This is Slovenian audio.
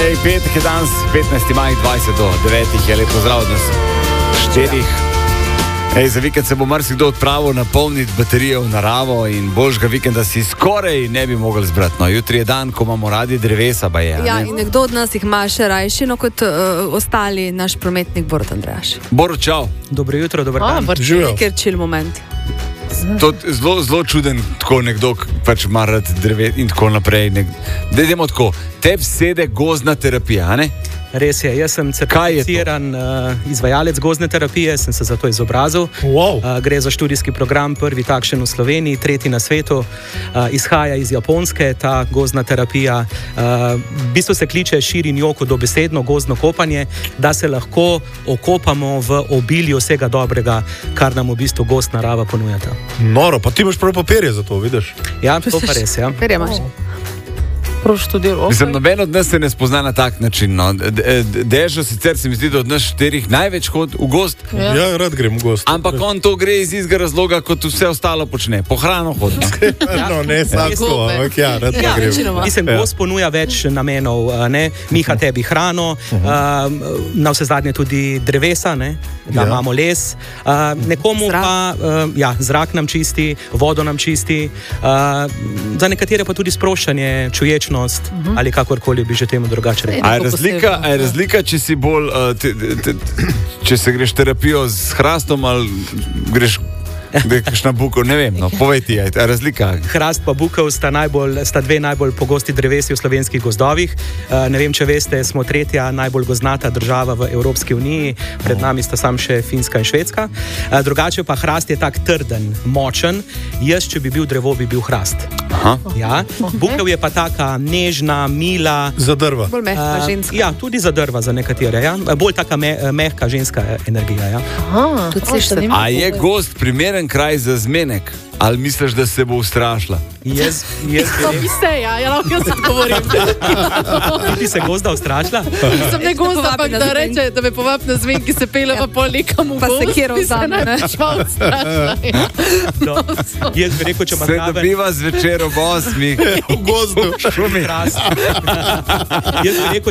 Ej, petek je danes, 15. maj, 20 do 9. Je lepo pozdrav od nas 4. Ej, za vikend se bo marsikdo odpravil napolniti baterije v naravo in boljšega vikenda si skoraj ne bi mogli zbrati. No, jutri je dan, ko imamo radi drevesa, ba je. Ja, in nekdo od nas jih ima še rajšino kot ostali, naš prometnik Borut Andrejaš. Borut, čau. Dobro jutro, dober dan. Živijo. Nekaj chill moment. To je zelo čuden, tako nekdo, pač ima rad dreves in tako naprej. Dajmo tako, tebi sede gozdna terapija, ne? Res je, jaz sem certificiran izvajalec gozdne terapije, sem se za to izobrazil. Wow. Gre za študijski program, prvi takšen v Sloveniji, tretji na svetu. Izhaja iz Japonske ta gozdna terapija. V bistvu se kliče Shirin Yoku dobesedno gozdno kopanje, da se lahko okopamo v obilju vsega dobrega, kar nam v bistvu gozd narava ponujata. Noro, pa ti imaš prav papirje za to, vidiš? Ja, to pa res, ja. Papirje imaš. Mislim, noben od nas se ne spozna na tak način. No. Dežo sicer se mi zdi, da od nas 4 največ hod v gozd. Ja, rad grem v gozd. Ampak on to gre iz istega razloga, kot vse ostalo počne. Po hrano hodi. No, ne samo, ampak ja, rad pa grem. Mislim, gozd ponuja več namenov, ne? Miha tebi hrano, na vse zadnje tudi drevesa, ne? Da imamo les. Nekomu pa zrak nam čisti, vodo nam čisti, za nekatere pa tudi sproščanje, čuječnost ali kakorkoli bi že temu drugače rekel. A je razlika, če si bolj, če se greš terapijo z hrastom ali greš na bukev, ne vem, no, povej ti, je razlika. Hrast pa bukev sta dve najbolj pogosti drevesi v slovenskih gozdovih. Ne vem, če veste, smo tretja najbolj gozdnata država v Evropski uniji, pred nami sta sam še Finska in Švedska. Drugače pa hrast je tak trden, močen, jaz, če bi bil drevo, bi bil hrast. Ja, bukev je pa taka nežna, mila. Za drva. Bolj mehka ženska. Ja, tudi za drva za nekatere, ja. Bolj taka mehka ženska energija, ja. A je gozd primeren kraj za zmenek? Ali misliš, da se bo ustrašila? Jaz To bi se, ja, lahko jaz odgovorim. Ti se gozda ustrašila? Sem ne gozda, ampak da reče, da me povab na zven, ki se pele pa pol nekam v gozd. Pa se kjer vzame, ne? Jaz bi rekel, če ima se dobiva zvečer ob 8 v gozdu. Jaz bi rekel,